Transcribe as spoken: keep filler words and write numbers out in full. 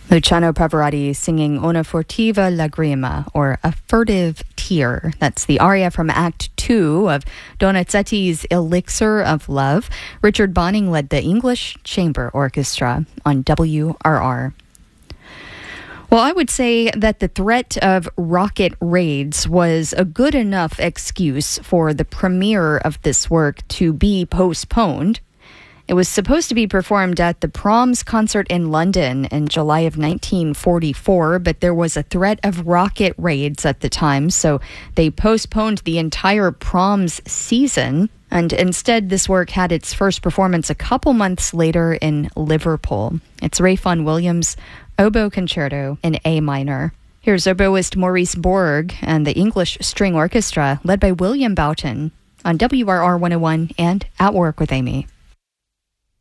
Luciano Pavarotti singing Una furtiva lagrima, or a furtive tear. That's the aria from Act two of Donizetti's Elixir of Love. Richard Bonning led the English Chamber Orchestra on W R R. Well, I would say that the threat of rocket raids was a good enough excuse for the premiere of this work to be postponed. It was supposed to be performed at the Proms concert in London in July of nineteen forty-four, but there was a threat of rocket raids at the time, so they postponed the entire Proms season, and instead this work had its first performance a couple months later in Liverpool. It's Ralph Vaughan Williams' Oboe Concerto in A minor. Here's oboist Maurice Borg and the English String Orchestra, led by William Boughton, on W R R one oh one and At Work with Amy.